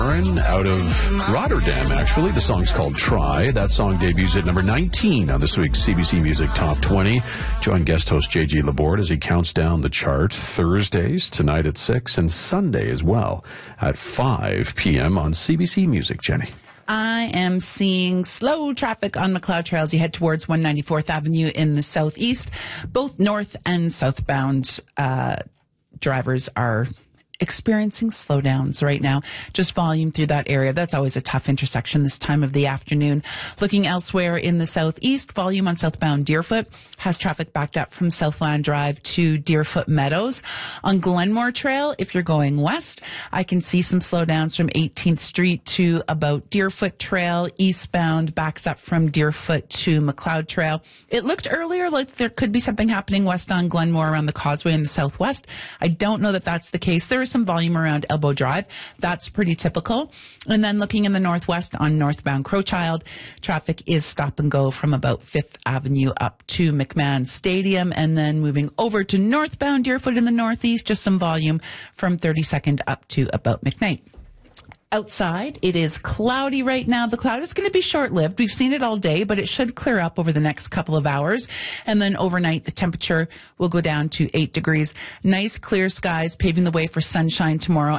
Out of Rotterdam, actually. The song's called Try. That song debuts at number 19 on this week's CBC Music Top 20. Join guest host JG Laborde as he counts down the chart Thursdays tonight at 6 and Sunday as well at 5 p.m. on CBC Music. Jenny. I am seeing slow traffic on Macleod Trail as you head towards 194th Avenue in the southeast. Both north and southbound drivers are experiencing slowdowns right now. Just volume through that area. That's always a tough intersection this time of the afternoon. Looking elsewhere in the southeast, volume on southbound Deerfoot has traffic backed up from Southland Drive to Deerfoot Meadows. On Glenmore Trail, if you're going west, I can see some slowdowns from 18th Street to about Deerfoot Trail. Eastbound backs up from Deerfoot to Macleod Trail. It looked earlier like there could be something happening west on Glenmore around the causeway in the southwest. I don't know that that's the case. There is some volume around Elbow Drive. That's pretty typical. And then looking in the northwest on northbound Crowchild, traffic is stop and go from about 5th Avenue up to McMahon Stadium. And then moving over to northbound Deerfoot in the northeast, just some volume from 32nd up to about McKnight. Outside, it is cloudy right now. The cloud is going to be short-lived. We've seen it all day, but it should clear up over the next couple of hours. And then overnight, the temperature will go down to 8 degrees. Nice clear skies paving the way for sunshine tomorrow